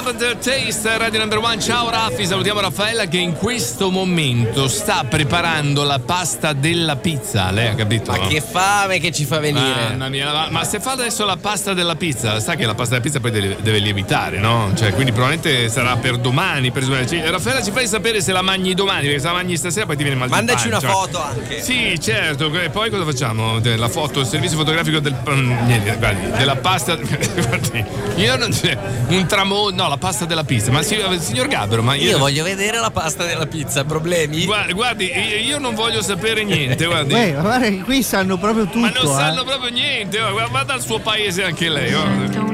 Lavender Taste, Radio Number One. Ciao Raffi, salutiamo Raffaella che in questo momento sta preparando la pasta della pizza. Lei ha capito? Ma che fame che ci fa venire. Mamma mia, ma se fa adesso la pasta della pizza, sa che la pasta della pizza poi deve lievitare, no? Cioè, quindi probabilmente sarà per domani, Raffaella, ci fai sapere se la mangi domani, perché se la mangi stasera poi ti viene mal di pancia. Mandaci una foto anche. Sì, certo. E poi cosa facciamo? La foto, il servizio fotografico della pasta. Io non c'è un tramonto. No, la pasta della pizza. Ma signor Gabbero, ma io voglio vedere la pasta della pizza. Problemi? Guardi, io non voglio sapere niente. Guardi. Guarda che qui sanno proprio tutto. Ma non sanno proprio niente. Vada al suo paese anche lei.